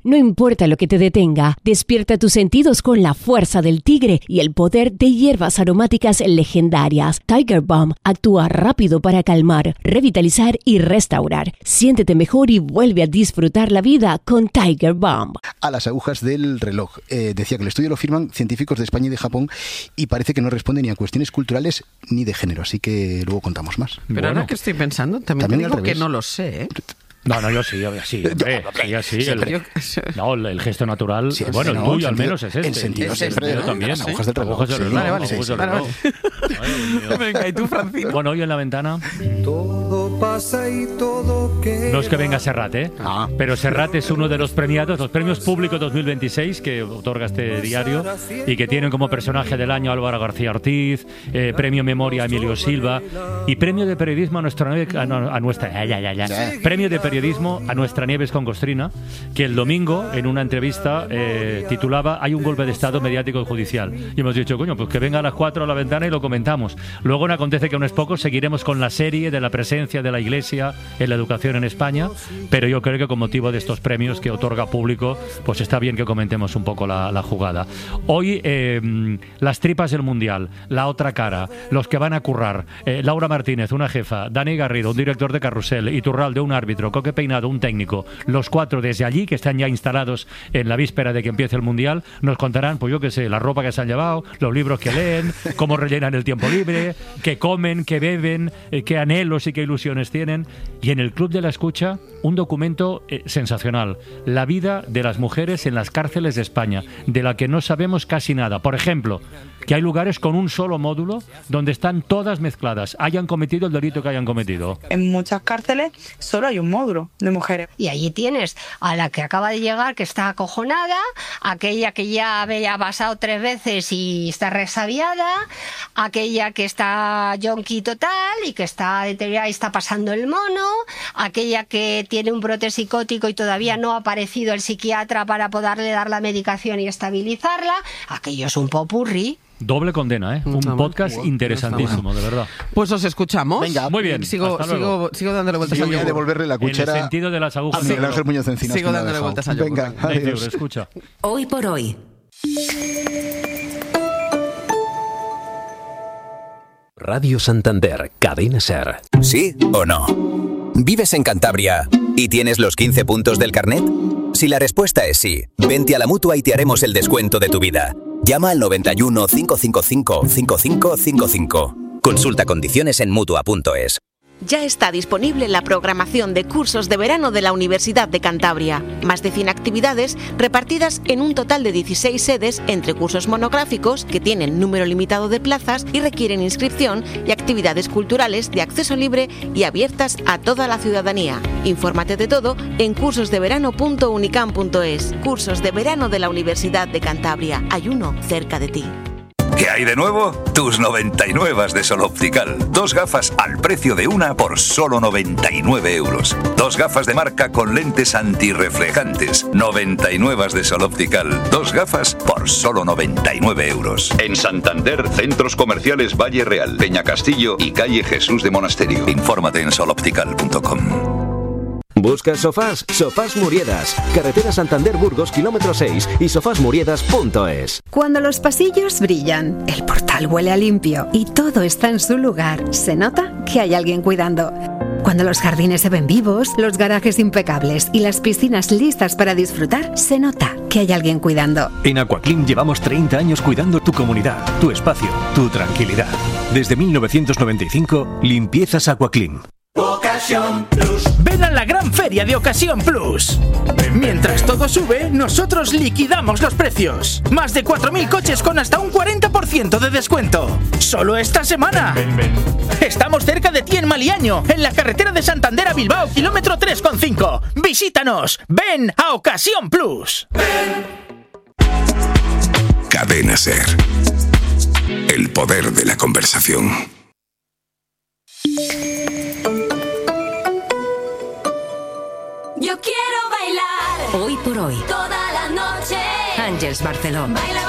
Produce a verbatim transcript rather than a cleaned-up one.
No importa lo que te detenga, despierta tus sentidos con la fuerza del tigre y el poder de hierbas aromáticas legendarias. Tiger Balm actúa rápido para calmar, revitalizar y restaurar. Siéntete mejor y vuelve a disfrutar la vida con Tiger Balm. A las agujas del reloj. Eh, decía que el estudio lo firman científicos de España y de Japón y parece que no responde ni a cuestiones culturales ni de género, así que luego contamos más. Pero bueno, ahora que estoy pensando, también, también te digo que no lo sé, ¿eh? No, no, yo sí, yo sí, hombre, sí, así, sí, el, yo, no, el, el gesto natural, sí, bueno, el no, tuyo el al menos es este. El sentido el siempre, sentido ¿no? también, Las agujas del reloj. Agujas del reloj. Vale, vale, agujas sí, del vale, reloj. Vale. Venga, ¿y tú, Francino? Bueno, hoy en la ventana... Todo pasa y todo queda. No es que venga Serrat, ¿eh? Ah. Pero Serrat es uno de los premiados, los premios públicos dos mil veintiséis que otorga este diario y que tienen como personaje del año Álvaro García Ortiz, eh, premio Memoria a Emilio Silva y premio de periodismo a nuestra... A, a nuestra ya, ya, ya, ya. Premio de periodismo a nuestra Nieves con Costrina, que el domingo en una entrevista eh, titulaba "Hay un golpe de estado mediático y judicial", y hemos dicho, coño, pues que venga a las cuatro a la ventana y lo comentamos. Luego no acontece que no es poco, seguiremos con la serie de la presencia de la Iglesia en la educación en España, pero yo creo que con motivo de estos premios que otorga público, pues está bien que comentemos un poco la, la jugada. Hoy eh, las tripas del Mundial, la otra cara, los que van a currar, eh, Laura Martínez, una jefa, Dani Garrido, un director de Carrusel, Iturralde, un árbitro, Coque Peinado, un técnico, los cuatro desde allí, que están ya instalados en la víspera de que empiece el Mundial, nos contarán, pues yo qué sé, la ropa que se han llevado, los libros que leen, cómo rellenan el tiempo libre, qué comen, qué beben, eh, qué anhelos y qué ilusiones tienen. Y en el Club de la Escucha, un documento eh, sensacional, la vida de las mujeres en las cárceles de España, de la que no sabemos casi nada. Por ejemplo, que hay lugares con un solo módulo donde están todas mezcladas, hayan cometido el delito que hayan cometido. En muchas cárceles solo hay un módulo de mujeres. Y allí tienes a la que acaba de llegar, que está acojonada, aquella que ya había pasado tres veces y está resabiada, aquella que está yonki total y que está deteriorada y está pasando el mono, aquella que tiene un brote psicótico y todavía no ha aparecido el psiquiatra para poderle dar la medicación y estabilizarla. Aquello es un popurrí. Doble condena, ¿eh? Un no, podcast bueno, interesantísimo, bueno. de verdad. Pues os escuchamos. Venga, muy bien. Sigo, sigo, sigo dándole vueltas sí, al yogur. Voy a devolverle la cuchara. En el sentido de las agujas. A Miguel Ángel Muñoz Encinas. Sigo dándole vueltas al yogur. Venga, adiós. Escucha. Hoy por hoy. Radio Santander, Cadena Ser. ¿Sí o no? ¿Vives en Cantabria y tienes los quince puntos del carnet? Si la respuesta es sí, vente a la Mutua y te haremos el descuento de tu vida. Llama al noventa y uno, cinco cinco cinco, cinco cinco cinco cinco. Consulta condiciones en mutua punto es. Ya está disponible la programación de cursos de verano de la Universidad de Cantabria. Más de cien actividades repartidas en un total de dieciséis sedes entre cursos monográficos que tienen número limitado de plazas y requieren inscripción y actividades culturales de acceso libre y abiertas a toda la ciudadanía. Infórmate de todo en cursos de verano punto unicam punto es. Cursos de verano de la Universidad de Cantabria. Hay uno cerca de ti. ¿Qué hay de nuevo? Tus noventa y nueve de Sol Optical. Dos gafas al precio de una por solo noventa y nueve euros. Dos gafas de marca con lentes antirreflejantes. noventa y nueve de Sol Optical. Dos gafas por solo noventa y nueve euros. En Santander, centros comerciales Valle Real, Peña Castillo y calle Jesús de Monasterio. Infórmate en sol optical punto com. ¿Buscas sofás? Sofás Muriedas. Carretera Santander-Burgos, kilómetro seis y sofás muriedas punto es. Cuando los pasillos brillan, el portal huele a limpio y todo está en su lugar, se nota que hay alguien cuidando. Cuando los jardines se ven vivos, los garajes impecables y las piscinas listas para disfrutar, se nota que hay alguien cuidando. En Aquaclim llevamos treinta años cuidando tu comunidad, tu espacio, tu tranquilidad. Desde mil novecientos noventa y cinco, limpiezas Aquaclim. Ocasión Plus. Ven a la gran feria de Ocasión Plus. Mientras todo sube, nosotros liquidamos los precios. Más de cuatro mil coches con hasta un cuarenta por ciento de descuento. Solo esta semana. Ven, ven, ven. Estamos cerca de ti en Maliaño, en la carretera de Santander a Bilbao, kilómetro tres coma cinco. Visítanos. Ven a Ocasión Plus. Ven. Cadena Ser. El poder de la conversación. Yo quiero bailar. Hoy por hoy. Toda la noche. Ángeles Barceló. Baila.